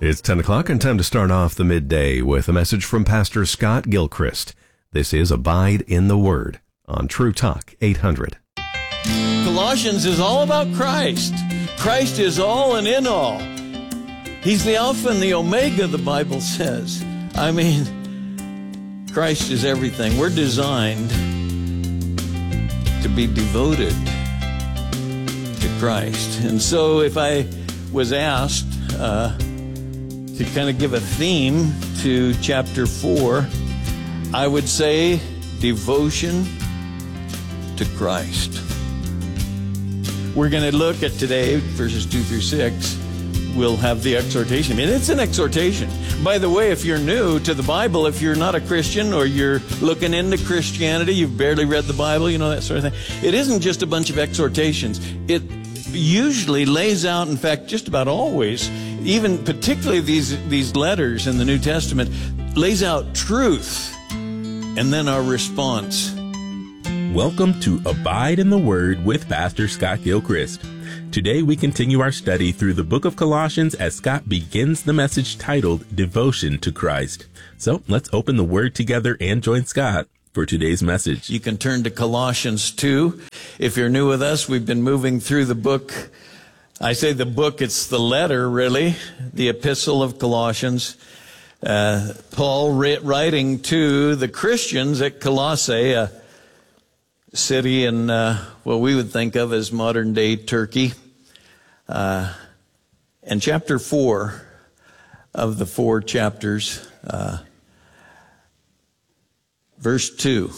It's 10 o'clock and time to start off the midday with a message from Pastor Scott Gilchrist. This is Abide in the Word on True Talk 800. Colossians is all about Christ. Christ is all and in all. He's the Alpha and the Omega, the Bible says. I mean, Christ is everything. We're designed to be devoted to Christ. And so if I was asked to kind of give a theme to chapter 4, I would say devotion to Christ. We're going to look at today, verses 2 through 6. We'll have the exhortation. I mean, it's an exhortation. By the way, if you're new to the Bible, if you're not a Christian or you're looking into Christianity, you've barely read the Bible, you know, that sort of thing. It isn't just a bunch of exhortations. It usually lays out, in fact, just about always, even particularly these letters in the New Testament, lays out truth and then our response. Welcome to Abide in the Word with Pastor Scott Gilchrist. Today we continue our study through the book of Colossians as Scott begins the message titled Devotion to Christ. So let's open the Word together and join Scott for today's message. You can turn to Colossians 2. If you're new with us, we've been moving through the book. I say the book, it's the letter, really, the epistle of Colossians. Paul writing to the Christians at Colossae, a city in what we would think of as modern-day Turkey. And chapter 4 of the 4 chapters, verse 2.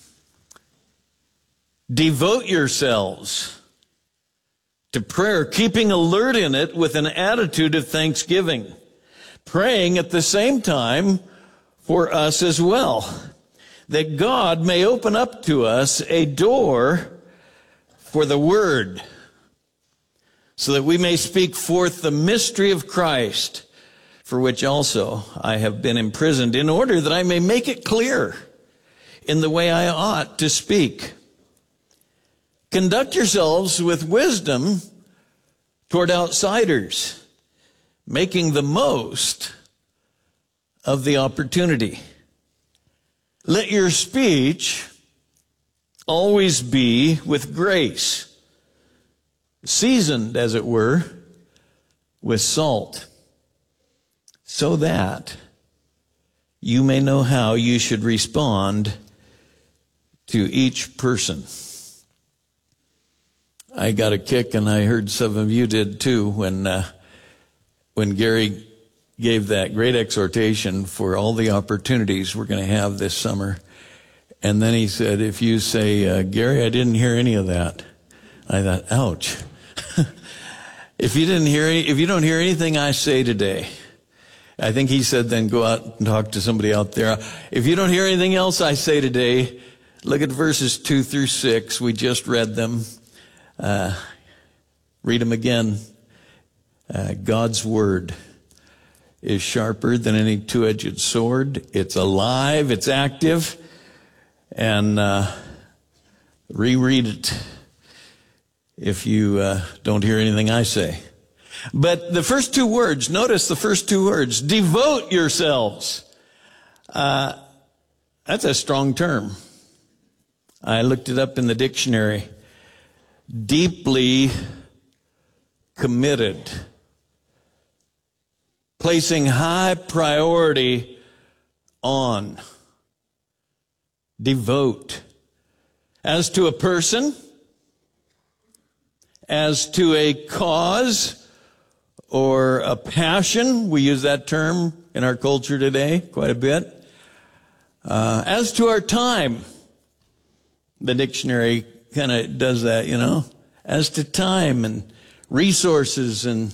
Devote yourselves to prayer, keeping alert in it with an attitude of thanksgiving, praying at the same time for us as well, that God may open up to us a door for the word, so that we may speak forth the mystery of Christ, for which also I have been imprisoned, in order that I may make it clear in the way I ought to speak. Conduct yourselves with wisdom toward outsiders, making the most of the opportunity. Let your speech always be with grace, seasoned, as it were, with salt, so that you may know how you should respond to each person. I got a kick, and I heard some of you did too, when Gary gave that great exhortation for all the opportunities we're going to have this summer. And then he said, if you say, Gary, I didn't hear any of that. I thought, ouch. If you don't hear anything I say today, I think he said, then go out and talk to somebody out there. If you don't hear anything else I say today, look at verses 2 through 6. We just read them. Read them again. God's word is sharper than any two-edged sword. It's alive, it's active, and reread it if you don't hear anything I say. But the first two words, notice the first two words, devote yourselves. That's a strong term. I looked it up in the dictionary. Deeply committed, placing high priority on. Devote. As to a person, as to a cause or a passion, we use that term in our culture today quite a bit. As to our time, the dictionary kind of does that, you know, as to time and resources, and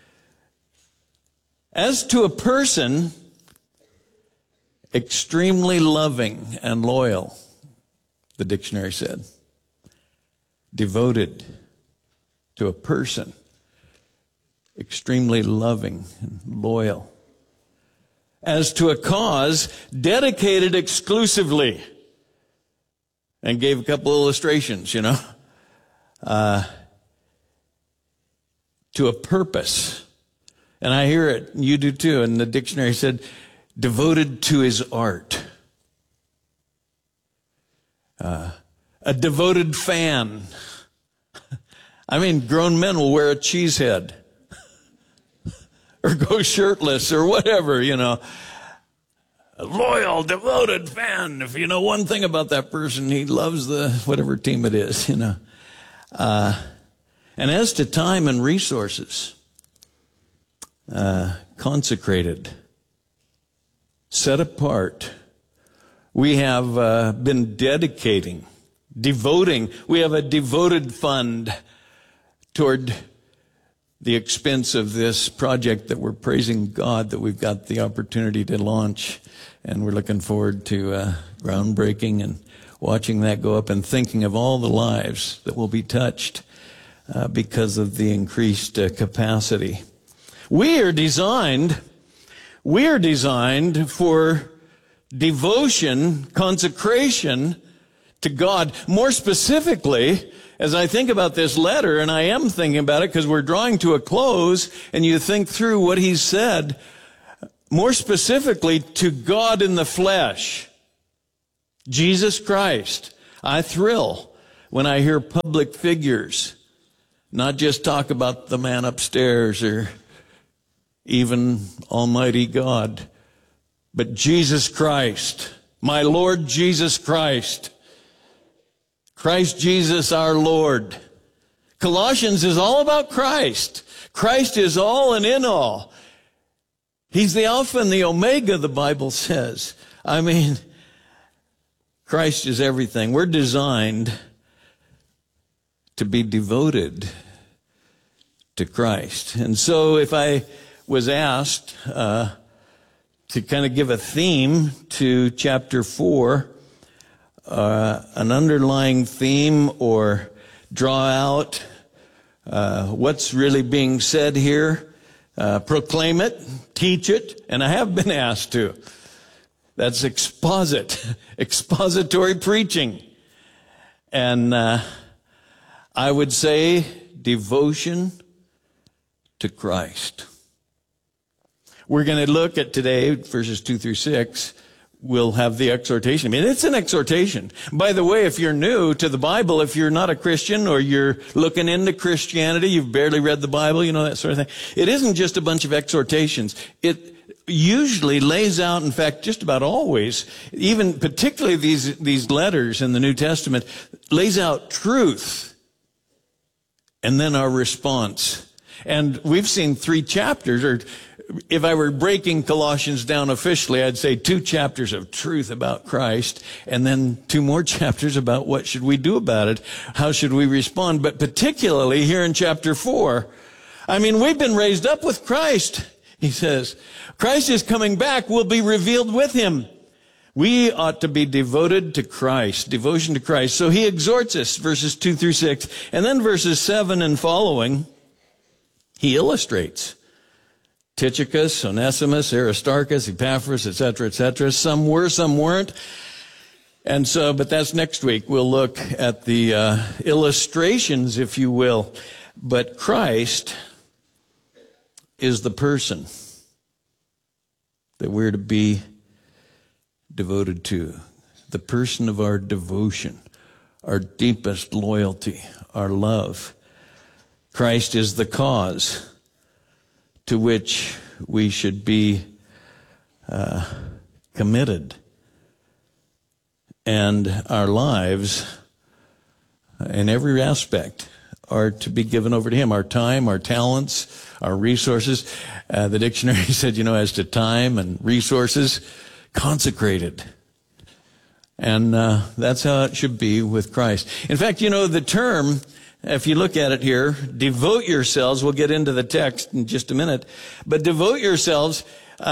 as to a person, extremely loving and loyal, the dictionary said. Devoted to a person, extremely loving and loyal. As to a cause, dedicated exclusively. And gave a couple illustrations, you know. To a purpose, And I hear it, and you do too. And the dictionary said, devoted to his art. A devoted fan. I mean, grown men will wear a cheese head. Or go shirtless or whatever, you know. A loyal, devoted fan. If you know one thing about that person, he loves the whatever team it is, you know. And as to time and resources, consecrated, set apart, we have been devoting. We have a devoted fund toward the expense of this project that we're praising God that we've got the opportunity to launch. And we're looking forward to groundbreaking and watching that go up and thinking of all the lives that will be touched because of the increased capacity. We are designed for devotion, consecration to God. More specifically, as I think about this letter, and I am thinking about it because we're drawing to a close, and you think through what he said, more specifically to God in the flesh, Jesus Christ. I thrill when I hear public figures not just talk about the man upstairs or even Almighty God, but Jesus Christ, my Lord Jesus Christ. Christ Jesus our Lord. Colossians is all about Christ. Christ is all and in all. He's the Alpha and the Omega, the Bible says. I mean, Christ is everything. We're designed to be devoted to Christ. And so if I was asked to kind of give a theme to chapter 4, an underlying theme or draw out what's really being said here, proclaim it, teach it, and I have been asked to. That's expository preaching. And I would say devotion to Christ. We're going to look at today, verses 2 through 6. We'll have the exhortation. I mean, it's an exhortation. By the way, if you're new to the Bible, if you're not a Christian or you're looking into Christianity, you've barely read the Bible, you know, that sort of thing. It isn't just a bunch of exhortations. It usually lays out, in fact, just about always, even particularly these letters in the New Testament, lays out truth and then our response. And we've seen 3 chapters, or if I were breaking Colossians down officially, I'd say 2 chapters of truth about Christ, and then 2 more chapters about what should we do about it, how should we respond. But particularly here in chapter 4, I mean, we've been raised up with Christ, he says. Christ is coming back, we'll be revealed with him. We ought to be devoted to Christ, devotion to Christ. So he exhorts us, verses 2 through 6, and then verses 7 and following, he illustrates. Tychicus, Onesimus, Aristarchus, Epaphras, etc., etc. Some were, some weren't. And so, but that's next week. We'll look at the illustrations, if you will. But Christ is the person that we're to be devoted to. The person of our devotion, our deepest loyalty, our love. Christ is the cause to which we should be committed. And our lives, in every aspect, are to be given over to him. Our time, our talents, our resources. The dictionary said, you know, as to time and resources, consecrated. And that's how it should be with Christ. In fact, you know, the term, if you look at it here, devote yourselves, we'll get into the text in just a minute, but devote yourselves,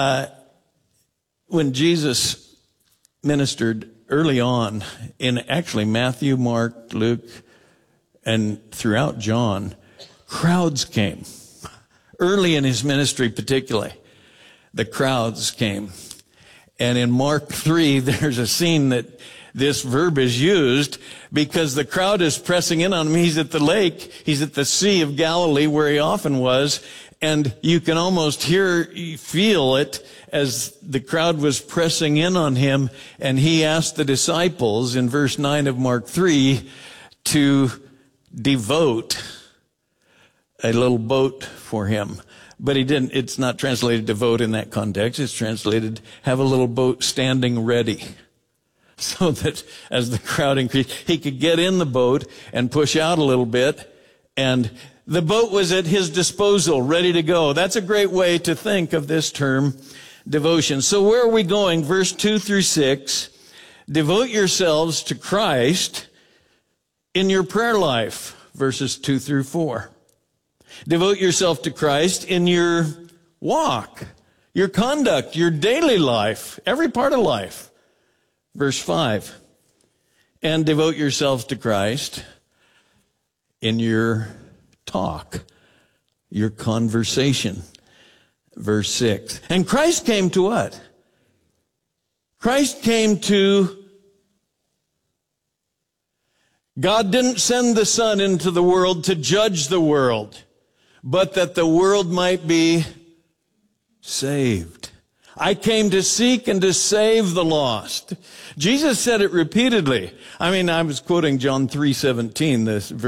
when Jesus ministered early on in actually Matthew, Mark, Luke, and throughout John, crowds came. Early in his ministry particularly, the crowds came. And in Mark 3, there's a scene that this verb is used because the crowd is pressing in on him. He's at the lake. He's at the Sea of Galilee where he often was. And you can almost feel it as the crowd was pressing in on him. And he asked the disciples in verse 9 of Mark 3 to devote a little boat for him. But he didn't, it's not translated devote in that context. It's translated have a little boat standing ready. So that as the crowd increased, he could get in the boat and push out a little bit, and the boat was at his disposal, ready to go. That's a great way to think of this term, devotion. So where are we going? Verse 2 through 6. Devote yourselves to Christ in your prayer life. Verses 2 through 4. Devote yourself to Christ in your walk, your conduct, your daily life, every part of life. Verse 5. And devote yourselves to Christ in your talk, your conversation. Verse 6. And Christ came to what? Christ came to... God didn't send the Son into the world to judge the world, but that the world might be saved. I came to seek and to save the lost. Jesus said it repeatedly. I mean, I was quoting John 3:17, this verse.